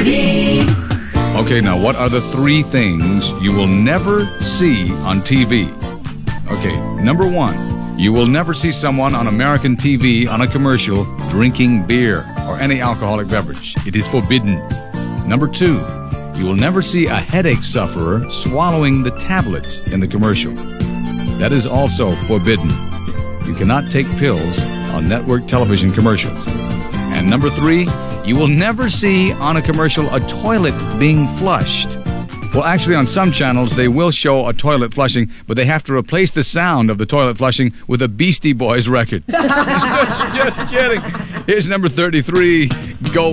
Jeopardy! Okay, now what are the 3 things you will never see on TV? Okay, number 1, you will never see someone on American TV on a commercial drinking beer or any alcoholic beverage. It is forbidden. Number 2, you will never see a headache sufferer swallowing the tablets in the commercial. That is also forbidden. You cannot take pills on network television commercials. And number 3, you will never see on a commercial a toilet being flushed. Well, actually, on some channels, they will show a toilet flushing, but they have to replace the sound of the toilet flushing with a Beastie Boys record. Just kidding. Here's number 33. Go